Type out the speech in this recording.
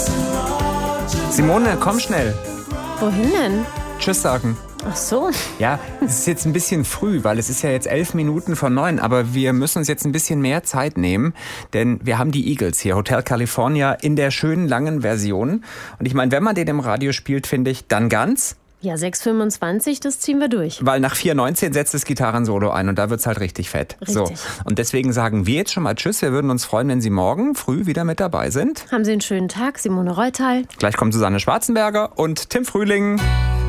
Simone, komm schnell. Wohin denn? Tschüss sagen. Ach so. Ja, es ist jetzt ein bisschen früh, weil es ist ja jetzt 11 Minuten vor 9, aber wir müssen uns jetzt ein bisschen mehr Zeit nehmen, denn wir haben die Eagles hier, Hotel California, in der schönen langen Version. Und ich meine, wenn man den im Radio spielt, finde ich, dann ganz. Ja, 6,25, das ziehen wir durch. Weil nach 4,19 setzt das Gitarrensolo ein und da wird's halt richtig fett. Richtig. So. Und deswegen sagen wir jetzt schon mal Tschüss. Wir würden uns freuen, wenn Sie morgen früh wieder mit dabei sind. Haben Sie einen schönen Tag, Simone Reutal. Gleich kommt Susanne Schwarzenberger und Tim Frühling.